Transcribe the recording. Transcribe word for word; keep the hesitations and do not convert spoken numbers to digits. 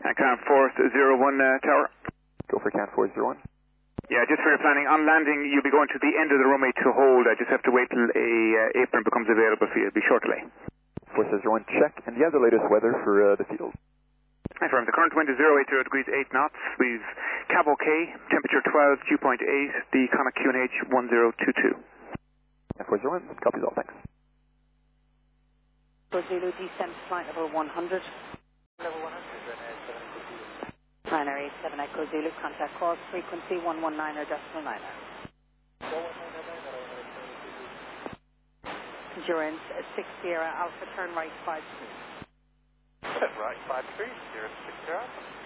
Uh, Can four zero one uh, tower. Go for Can four zero one. Yeah, just for your planning, on landing you'll be going to the end of the runway to hold. I just have to wait till a uh, apron becomes available for you. It'll be short delay. four zero one, check. And do you have the latest weather for uh, the field? Confirm. The current wind is zero eight zero degrees eight knots. We've cab okay, temperature twelve, dew point eight, the Conic Q N H one zero two two. four zero one, copies all, thanks. Zulu descent flight level one hundred. Level one hundred, Niner eight seven Echo Zulu, contact course frequency one one nine or decimal niner. Endurance six Sierra Alpha, turn right five three. Right, five three, zero six zero.